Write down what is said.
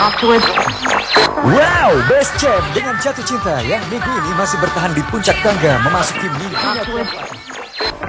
Wow, Best Champ dengan Jatuh Cinta yang minggu ini masih bertahan di puncak tangga memasuki minggunya.